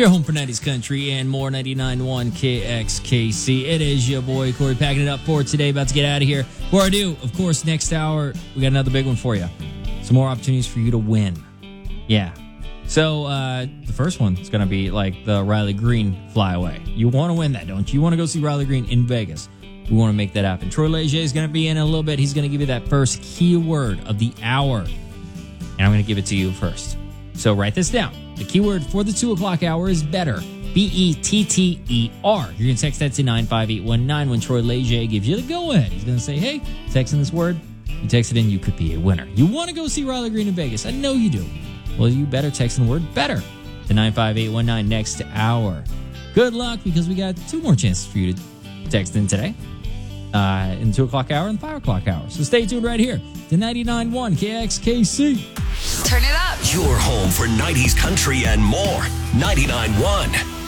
Your home for 90s country and more, 99.1 KXKC. It is your boy, Corey, packing it up for today. About to get out of here. Before I do, of course, next hour, we got another big one for you. Some more opportunities for you to win. Yeah. So, the first one is going to be like the Riley Green flyaway. You want to win that, don't you? You want to go see Riley Green in Vegas. We want to make that happen. Troy Leger is going to be in a little bit. He's going to give you that first keyword of the hour. And I'm going to give it to you first. So write this down. The keyword for the 2 o'clock hour is better. BETTER. You're going to text that to 95819 when Troy Leger gives you the go-ahead. He's going to say, hey, text in this word. You text it in, you could be a winner. You want to go see Riley Green in Vegas. I know you do. Well, you better text in the word better to 95819 next hour. Good luck, because we got 2 more chances for you to text in today. In the 2 o'clock hour and 5 o'clock hour. So stay tuned right here to 99.1 KXKC. Turn it up. Your home for 90s country and more. 99.1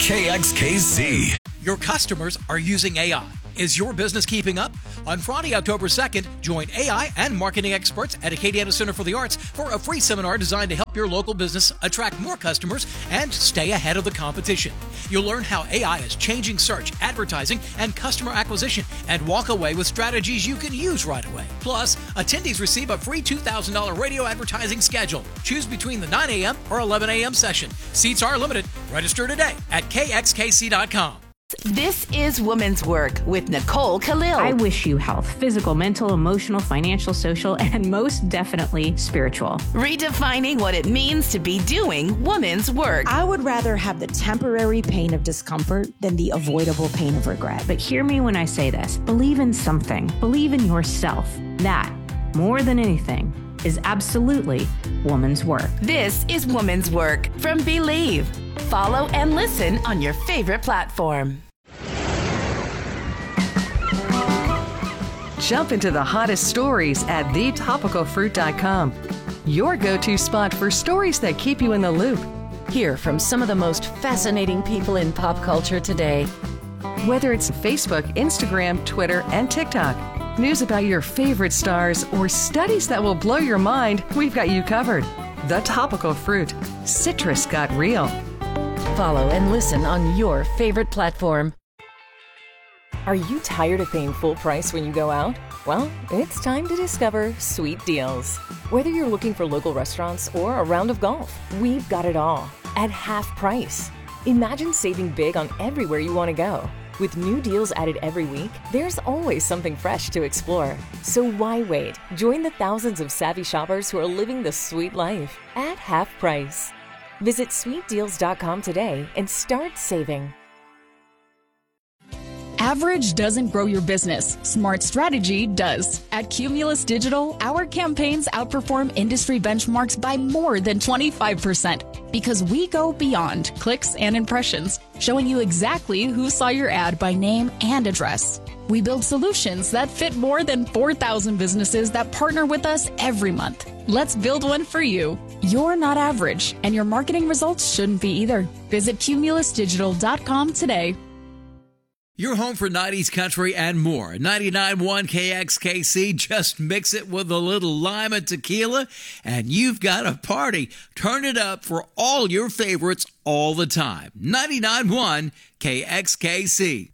KXKC. Your customers are using AI. Is your business keeping up? On Friday, October 2nd, join AI and marketing experts at Acadiana Center for the Arts for a free seminar designed to help your local business attract more customers and stay ahead of the competition. You'll learn how AI is changing search, advertising, and customer acquisition, and walk away with strategies you can use right away. Plus, attendees receive a free $2,000 radio advertising schedule. Choose between the 9 a.m. or 11 a.m. session. Seats are limited. Register today at kxkc.com. This is Woman's Work with Nicole Khalil. I wish you health, physical, mental, emotional, financial, social, and most definitely spiritual. Redefining what it means to be doing woman's work. I would rather have the temporary pain of discomfort than the avoidable pain of regret. But hear me when I say this. Believe in something. Believe in yourself. That, more than anything, is absolutely woman's work. This is Woman's Work from Believe. Follow and listen on your favorite platform. Jump into the hottest stories at thetopicalfruit.com. Your go-to spot for stories that keep you in the loop. Hear from some of the most fascinating people in pop culture today. Whether it's Facebook, Instagram, Twitter, and TikTok, news about your favorite stars, or studies that will blow your mind, we've got you covered. The Topical Fruit. Citrus got real. Follow and listen on your favorite platform. Are you tired of paying full price when you go out? Well, it's time to discover Sweet Deals. Whether you're looking for local restaurants or a round of golf, we've got it all at half price. Imagine saving big on everywhere you want to go. With new deals added every week, there's always something fresh to explore. So why wait? Join the thousands of savvy shoppers who are living the sweet life at half price. Visit sweetdeals.com today and start saving. Average doesn't grow your business. Smart strategy does. At Cumulus Digital, our campaigns outperform industry benchmarks by more than 25% because we go beyond clicks and impressions, showing you exactly who saw your ad by name and address. We build solutions that fit more than 4,000 businesses that partner with us every month. Let's build one for you. You're not average, and your marketing results shouldn't be either. Visit cumulusdigital.com today. Your home for 90s country and more. 99.1 KXKC. Just mix it with a little lime and tequila, and you've got a party. Turn it up for all your favorites all the time. 99.1 KXKC.